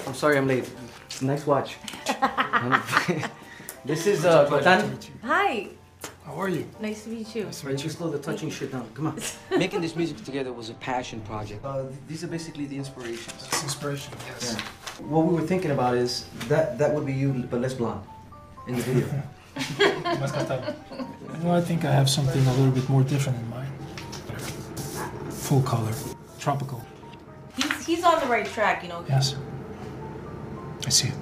I'm sorry I'm late. Nice watch. This is Tan. Hi. How are you? Nice to meet you. Right, just slow the touching shit down. Come on. Making this music together was a passion project. These are basically the inspirations. It's inspiration, yes. Yeah. What we were thinking about is that would be you, but less blonde in the video. Well, I think I have something a little bit more different in mind. Full color, tropical. He's on the right track, you know. Yes. I see it.